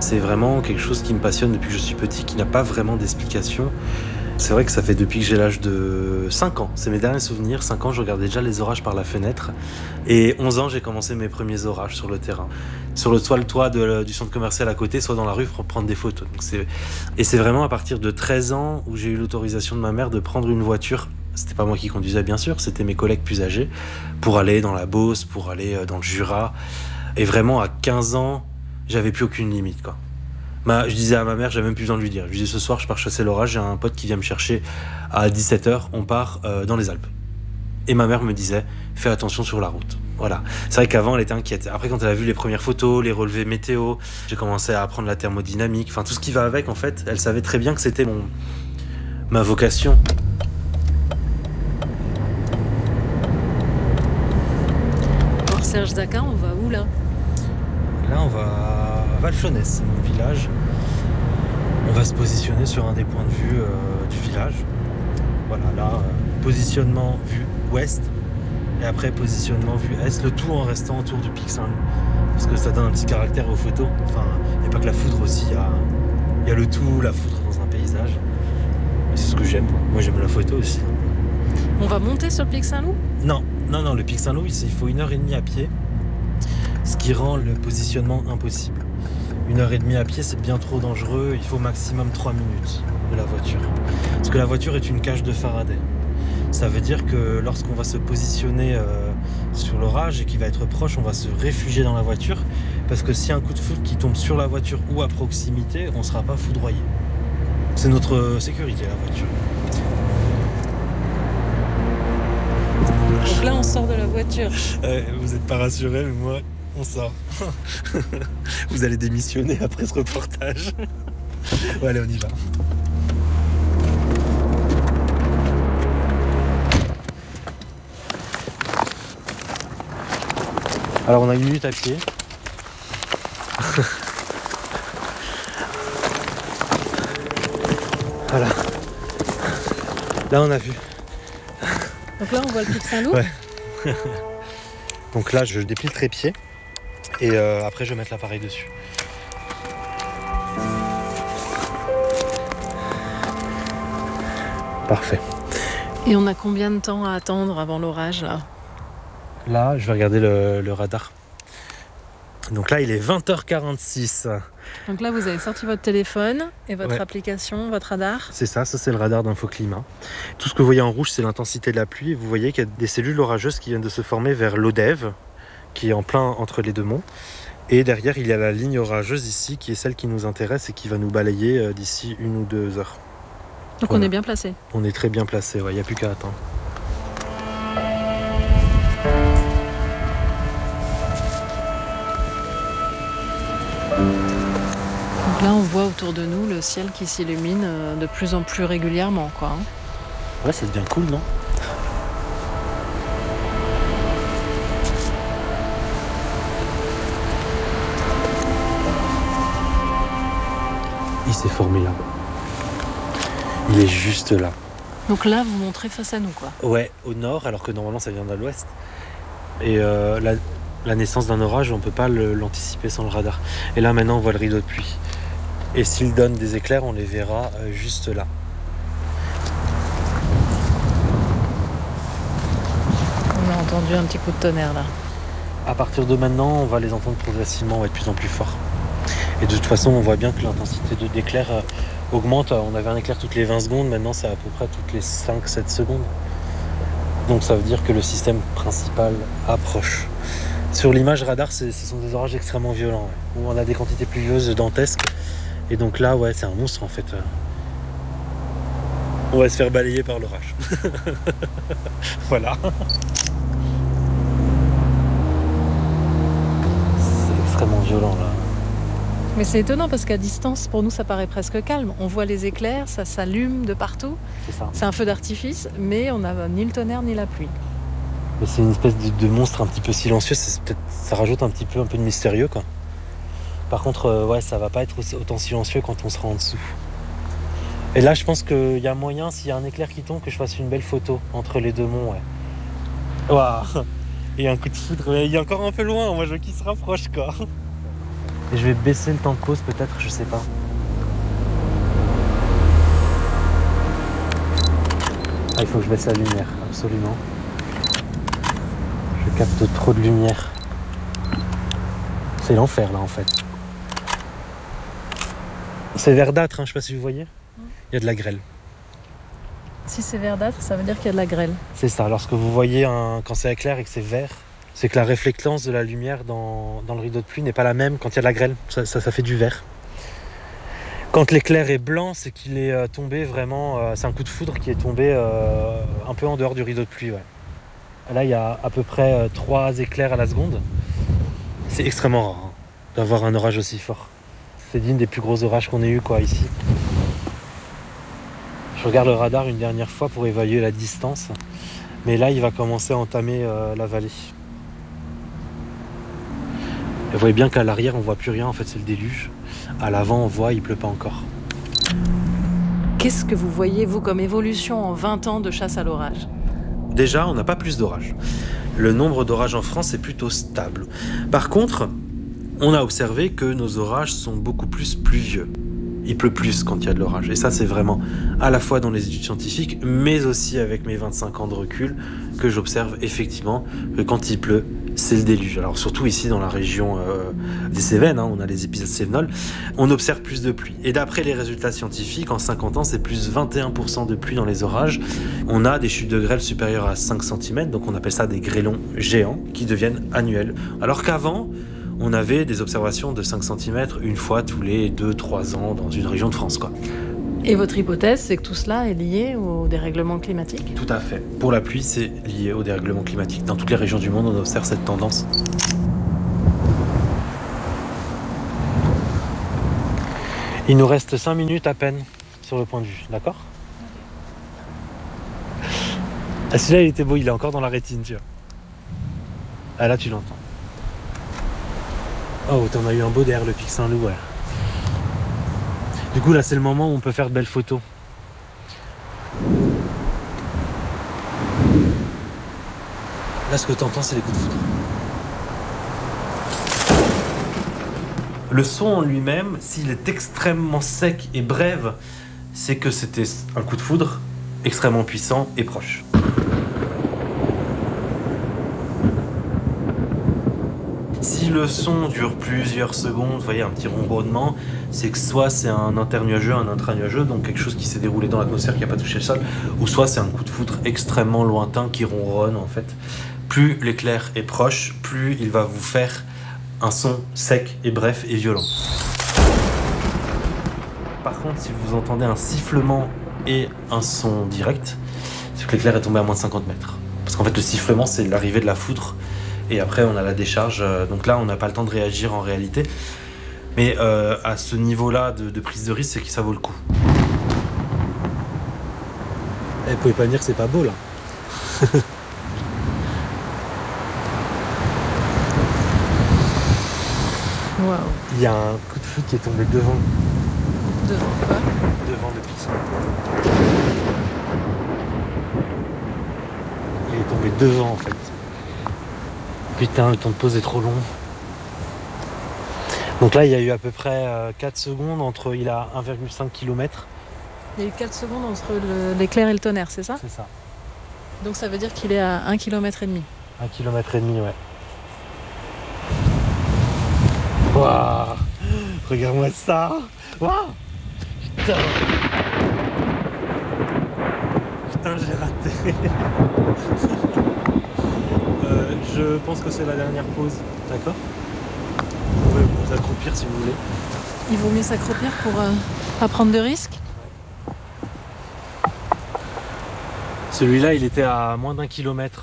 c'est vraiment quelque chose qui me passionne depuis que je suis petit, qui n'a pas vraiment d'explication. C'est vrai que ça fait depuis que j'ai l'âge de 5 ans. C'est mes derniers souvenirs. 5 ans, je regardais déjà les orages par la fenêtre. Et 11 ans, j'ai commencé mes premiers orages sur le terrain. Sur le toit du centre commercial à côté, soit dans la rue pour prendre des photos. Et c'est vraiment à partir de 13 ans où j'ai eu l'autorisation de ma mère de prendre une voiture. C'était pas moi qui conduisais, bien sûr, c'était mes collègues plus âgés, pour aller dans la Beauce, pour aller dans le Jura. Et vraiment, à 15 ans, j'avais plus aucune limite, quoi. Je disais à ma mère, j'avais même plus besoin de lui dire. Je disais, ce soir, je pars chasser l'orage, j'ai un pote qui vient me chercher à 17h, on part dans les Alpes. Et ma mère me disait, fais attention sur la route. Voilà. C'est vrai qu'avant, elle était inquiète. Après, quand elle a vu les premières photos, les relevés météo, j'ai commencé à apprendre la thermodynamique, enfin tout ce qui va avec, en fait. Elle savait très bien que c'était ma vocation. Alors Serge Daquin, on va où là ? Là, on va à Valchonès, c'est mon village. On va se positionner sur un des points de vue du village. Voilà, là, positionnement vue ouest et après positionnement vue est, le tout en restant autour du pic Saint-Loup. Parce que ça donne un petit caractère aux photos. Enfin, il n'y a pas que la foudre aussi, il y a le tout, la foudre dans un paysage. Et c'est ce que j'aime. Moi, j'aime la photo aussi. On va monter sur le pic Saint-Loup ? Non, le pic Saint-Loup, il faut 1h30 à pied. Ce qui rend le positionnement impossible. 1h30 à pied, c'est bien trop dangereux. Il faut maximum 3 minutes de la voiture. Parce que la voiture est une cage de Faraday. Ça veut dire que lorsqu'on va se positionner sur l'orage et qu'il va être proche, on va se réfugier dans la voiture. Parce que s'il y a un coup de foudre qui tombe sur la voiture ou à proximité, on ne sera pas foudroyé. C'est notre sécurité, la voiture. Donc là, on sort de la voiture. Vous n'êtes pas rassurés, mais moi, on sort. Vous allez démissionner après ce reportage. Ouais, allez, on y va. Alors, on a 1 minute à pied. Voilà. Là, on a vu. Donc là, on voit le pic Saint-Loup ? Ouais. Donc là, je déplie le trépied et après, je vais mettre l'appareil dessus. Parfait. Et on a combien de temps à attendre avant l'orage là ? Là, je vais regarder le radar. Donc là, il est 20h46. Donc là, vous avez sorti votre téléphone et votre Ouais. application, votre radar. C'est ça c'est le radar d'Infoclimat. Tout ce que vous voyez en rouge, c'est l'intensité de la pluie. Vous voyez qu'il y a des cellules orageuses qui viennent de se former vers l'Odève, qui est en plein entre les deux monts. Et derrière, il y a la ligne orageuse ici, qui est celle qui nous intéresse et qui va nous balayer d'ici 1 ou 2 heures. Donc Voilà. on est bien placé. On est très bien placé, il n'y a plus qu'à attendre. Donc là, on voit autour de nous le ciel qui s'illumine de plus en plus régulièrement, quoi. Ouais, ça devient cool, non ? Il s'est formé là. Il est juste là. Donc là, vous montrez face à nous, quoi. Ouais, au nord, alors que normalement ça vient de l'ouest. Et la naissance d'un orage, on ne peut pas l'anticiper sans le radar. Et là, maintenant, on voit le rideau de pluie. Et s'il donne des éclairs, on les verra juste là. On a entendu un petit coup de tonnerre, là. À partir de maintenant, on va les entendre progressivement, on va être de plus en plus fort. Et de toute façon, on voit bien que l'intensité d'éclair augmente. On avait un éclair toutes les 20 secondes, maintenant c'est à peu près toutes les 5-7 secondes. Donc ça veut dire que le système principal approche. Sur l'image radar, ce sont des orages extrêmement violents, ouais, où on a des quantités pluvieuses dantesques. Et donc là, ouais, c'est un monstre en fait. On va se faire balayer par l'orage. Voilà. C'est extrêmement violent là. Mais c'est étonnant parce qu'à distance, pour nous, ça paraît presque calme. On voit les éclairs, ça s'allume de partout. C'est ça. C'est un feu d'artifice, mais on n'a ni le tonnerre ni la pluie. Mais c'est une espèce de monstre un petit peu silencieux. Ça rajoute un peu de mystérieux, quoi. Par contre, ouais, ça va pas être autant silencieux quand on sera en dessous. Et là, je pense qu'il y a moyen, s'il y a un éclair qui tombe, que je fasse une belle photo entre les deux monts, ouais. Waouh. Et un coup de foudre, il est encore un peu loin. Moi, je veux qu'il se rapproche, quoi. Et je vais baisser le temps de pause peut-être, je sais pas. Ah, il faut que je baisse la lumière, absolument. Je capte trop de lumière. C'est l'enfer là en fait. C'est verdâtre, hein, je sais pas si vous voyez. Il y a de la grêle. Si c'est verdâtre, ça veut dire qu'il y a de la grêle. C'est ça, lorsque vous voyez quand c'est éclair et que c'est vert, c'est que la réflectance de la lumière dans le rideau de pluie n'est pas la même quand il y a de la grêle. Ça fait du vert. Quand l'éclair est blanc, c'est qu'il est tombé vraiment... c'est un coup de foudre qui est tombé un peu en dehors du rideau de pluie. Ouais. Là, il y a à peu près 3 éclairs à la seconde. C'est extrêmement rare d'avoir un orage aussi fort. C'est digne des plus gros orages qu'on ait eu ici. Je regarde le radar une dernière fois pour évaluer la distance. Mais là, il va commencer à entamer la vallée. Et vous voyez bien qu'à l'arrière, on voit plus rien. En fait, c'est le déluge. À l'avant, on voit, il pleut pas encore. Qu'est-ce que vous voyez, vous, comme évolution en 20 ans de chasse à l'orage ? Déjà, on n'a pas plus d'orages. Le nombre d'orages en France est plutôt stable. Par contre, on a observé que nos orages sont beaucoup plus pluvieux. Il pleut plus quand il y a de l'orage. Et ça, c'est vraiment à la fois dans les études scientifiques, mais aussi avec mes 25 ans de recul, que j'observe effectivement que quand il pleut, c'est le déluge. Alors surtout ici dans la région des Cévennes, on a les épisodes cévenols, on observe plus de pluie. Et d'après les résultats scientifiques, en 50 ans, c'est plus 21% de pluie dans les orages. On a des chutes de grêle supérieures à 5 cm, donc on appelle ça des grêlons géants, qui deviennent annuels. Alors qu'avant, on avait des observations de 5 cm une fois tous les 2-3 ans dans une région de France, Et votre hypothèse, c'est que tout cela est lié au dérèglement climatique ? Tout à fait. Pour la pluie, c'est lié au dérèglement climatique. Dans toutes les régions du monde, on observe cette tendance. Il nous reste 5 minutes à peine sur le point de vue, d'accord ? Ah, celui-là, il était beau, il est encore dans la rétine, tu vois. Ah, là, tu l'entends. Oh, t'en as eu un beau derrière le pic Saint-Loup, ouais. Du coup, là, c'est le moment où on peut faire de belles photos. Là, ce que t'entends, c'est les coups de foudre. Le son en lui-même, s'il est extrêmement sec et bref, c'est que c'était un coup de foudre extrêmement puissant et proche. Si le son dure plusieurs secondes, vous voyez un petit ronronnement, c'est que soit c'est un internuageux, un intranuageux, donc quelque chose qui s'est déroulé dans l'atmosphère qui n'a pas touché le sol, ou soit c'est un coup de foudre extrêmement lointain qui ronronne en fait. Plus l'éclair est proche, plus il va vous faire un son sec et bref et violent. Par contre, si vous entendez un sifflement et un son direct, c'est que l'éclair est tombé à moins de 50 mètres. Parce qu'en fait, le sifflement, c'est l'arrivée de la foudre. Et après, on a la décharge. Donc là, on n'a pas le temps de réagir en réalité. Mais à ce niveau-là de prise de risque, c'est que ça vaut le coup. Vous pouvez pas me dire que c'est pas beau, là. Waouh. Il y a un coup de foudre qui est tombé devant. Devant quoi ? Devant le pisson. Il est tombé devant, en fait. Putain, le temps de pause est trop long. Donc là, il y a eu à peu près 4 secondes entre... Il a 1,5 km. Il y a eu 4 secondes entre l'éclair et le tonnerre, c'est ça ? C'est ça. Donc ça veut dire qu'il est à 1,5 km. 1,5 km, ouais. Waouh, regarde-moi ça. Waouh. Putain. Putain, j'ai raté. Je pense que c'est la dernière pause, d'accord ? Vous pouvez vous accroupir si vous voulez. Il vaut mieux s'accroupir pour pas prendre de risques ? Celui-là, il était à moins d'1 kilomètre.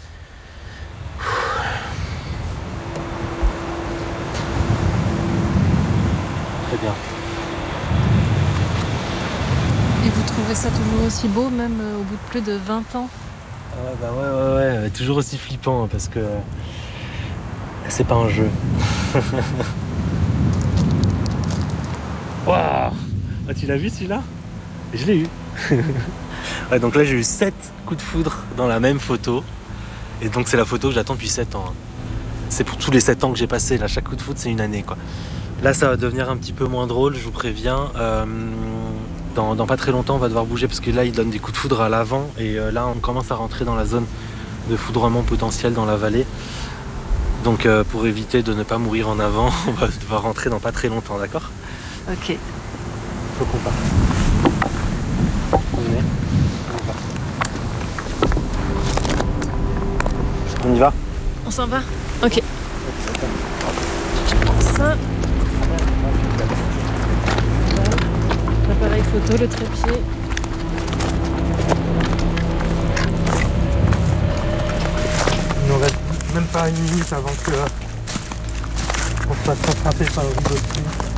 Très bien. Et vous trouvez ça toujours aussi beau, même au bout de plus de 20 ans ? Bah ouais, toujours aussi flippant, parce que c'est pas un jeu. Waouh. Ah, tu l'as vu celui-là ? Je l'ai eu. Ouais, donc là j'ai eu 7 coups de foudre dans la même photo. Et donc c'est la photo que j'attends depuis 7 ans. C'est pour tous les 7 ans que j'ai passé. Là, chaque coup de foudre c'est une année, quoi. Là, ça va devenir un petit peu moins drôle, je vous préviens. Dans pas très longtemps, on va devoir bouger parce que là, il donne des coups de foudre à l'avant. Et là, on commence à rentrer dans la zone de foudrement potentiel dans la vallée. Donc, pour éviter de ne pas mourir en avant, on va devoir rentrer dans pas très longtemps, d'accord? Ok. Faut qu'on parte. On y va? On s'en va? Ok. Je prends ça. L'appareil photo, le trépied. Il nous reste même pas une minute avant que on se fasse rattraper par le rideau dessus.